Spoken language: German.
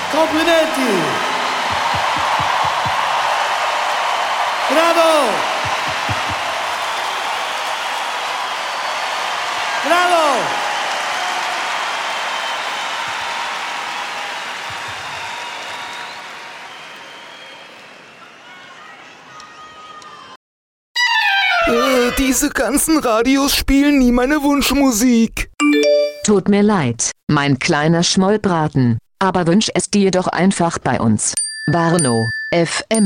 Complimenti! Bravo! Bravo! Diese ganzen Radios spielen nie meine Wunschmusik. Tut mir leid, mein kleiner Schmollbraten, aber wünsch es dir doch einfach bei uns. Warnow FM